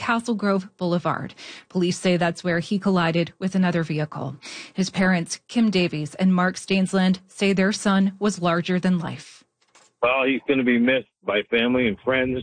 Castle Grove Boulevard. Police say that's where he collided with another vehicle. His parents, Kim Davies and Mark Stainsland, say their son was larger than life. Well, he's going to be missed by family and friends.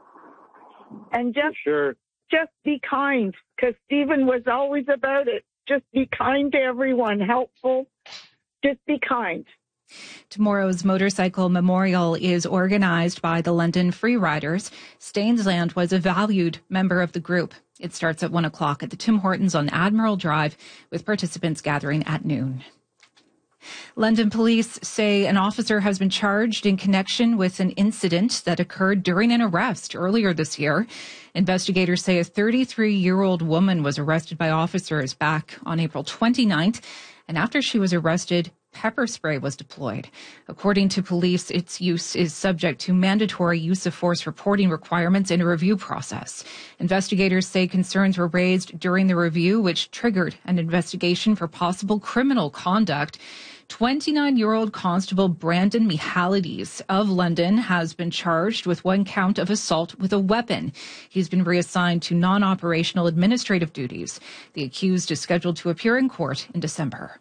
And just be kind, because Stephen was always about it. Just be kind to everyone, helpful. Just be kind. Tomorrow's motorcycle memorial is organized by the London Free Riders. Stainsland was a valued member of the group. It starts at 1 o'clock at the Tim Hortons on Admiral Drive, with participants gathering at noon. London police say an officer has been charged in connection with an incident that occurred during an arrest earlier this year. Investigators say a 33-year-old woman was arrested by officers back on April 29th, and after she was arrested, pepper spray was deployed. According to police, its use is subject to mandatory use of force reporting requirements in a review process. Investigators say concerns were raised during the review, which triggered an investigation for possible criminal conduct. 29-year-old Constable Brandon Mihalides of London has been charged with one count of assault with a weapon. He's been reassigned to non-operational administrative duties. The accused is scheduled to appear in court in December.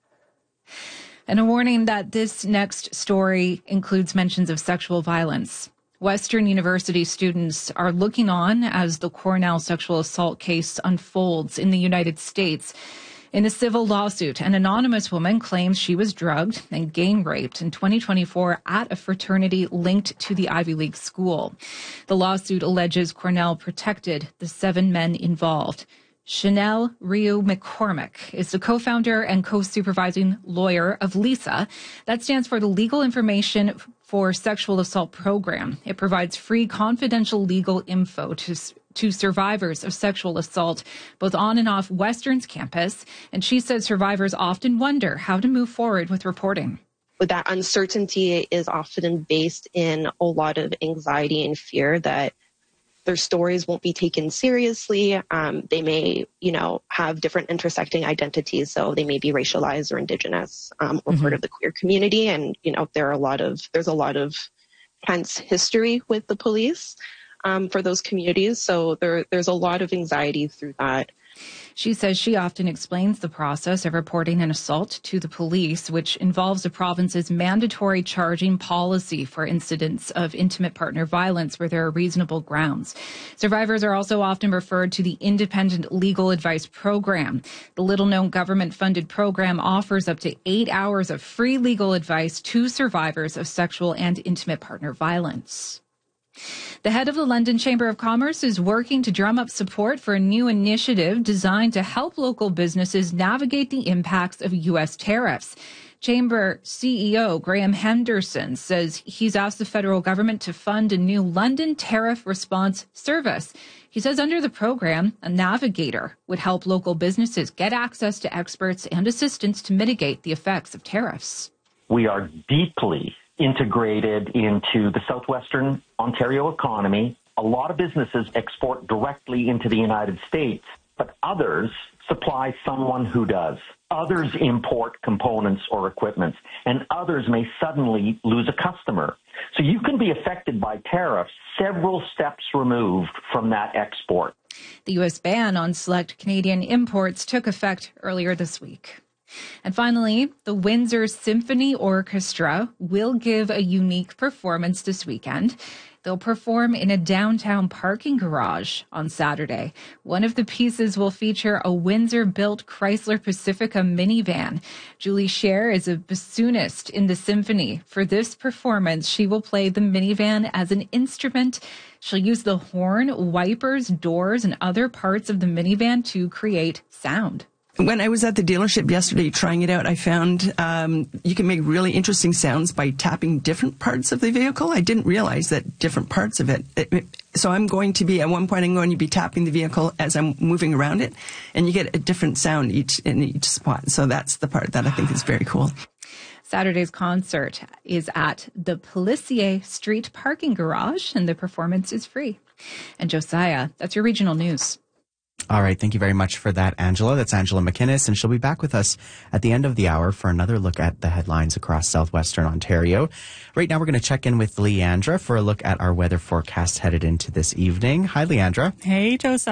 And a warning that this next story includes mentions of sexual violence. Western University students are looking on as the Cornell sexual assault case unfolds in the United States. In a civil lawsuit, an anonymous woman claims she was drugged and gang raped in 2024 at a fraternity linked to the Ivy League school. The lawsuit alleges Cornell protected the 7 men involved. Chanel Ryu McCormick is the co-founder and co-supervising lawyer of LISA. That stands for the Legal Information for Sexual Assault Program. It provides free confidential legal info to survivors of sexual assault, both on and off Western's campus. And she says survivors often wonder how to move forward with reporting. That uncertainty is often based in a lot of anxiety and fear that their stories won't be taken seriously. They may, have different intersecting identities. So they may be racialized or Indigenous or part of the queer community. And, there's a lot of tense history with the police for those communities. So there's a lot of anxiety through that. She says she often explains the process of reporting an assault to the police, which involves the province's mandatory charging policy for incidents of intimate partner violence where there are reasonable grounds. Survivors are also often referred to the Independent Legal Advice Program. The little-known government-funded program offers up to 8 hours of free legal advice to survivors of sexual and intimate partner violence. The head of the London Chamber of Commerce is working to drum up support for a new initiative designed to help local businesses navigate the impacts of U.S. tariffs. Chamber CEO Graham Henderson says he's asked the federal government to fund a new London tariff response service. He says under the program, a navigator would help local businesses get access to experts and assistance to mitigate the effects of tariffs. We are deeply integrated into the southwestern Ontario economy. A lot of businesses export directly into the United States, but others supply someone who does. Others import components or equipment, and others may suddenly lose a customer. So you can be affected by tariffs several steps removed from that export. The U.S. ban on select Canadian imports took effect earlier this week. And finally, the Windsor Symphony Orchestra will give a unique performance this weekend. They'll perform in a downtown parking garage on Saturday. One of the pieces will feature a Windsor-built Chrysler Pacifica minivan. Julie Scher is a bassoonist in the symphony. For this performance, she will play the minivan as an instrument. She'll use the horn, wipers, doors, and other parts of the minivan to create sound. When I was at the dealership yesterday trying it out, I found you can make really interesting sounds by tapping different parts of the vehicle. I didn't realize that different parts of it. So at one point, I'm going to be tapping the vehicle as I'm moving around it, and you get a different sound in each spot. So that's the part that I think is very cool. Saturday's concert is at the Pellisier Street Parking Garage, and the performance is free. And Josiah, that's your regional news. All right. Thank you very much for that, Angela. That's Angela McInnes, and she'll be back with us at the end of the hour for another look at the headlines across southwestern Ontario. Right now, we're going to check in with Leandra for a look at our weather forecast headed into this evening. Hi, Leandra. Hey, Josiah.